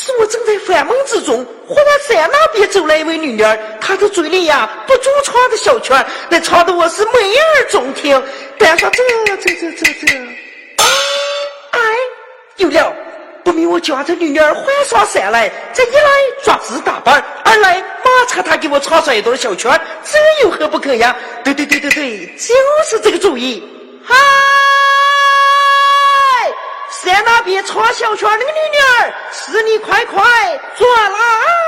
是我正在烦闷之中，忽然山那边走来一位女儿，她的嘴里呀不住唱的小曲儿，那唱的我是美耳中听。但说这，哎，有了！不明我叫这女儿换上山来，这一来抓子打扮，二来马查她给我唱上一段小曲儿，这有何不可呀？对，就是这个主意。嗨！山那边唱小曲儿那个女儿，是你快转来！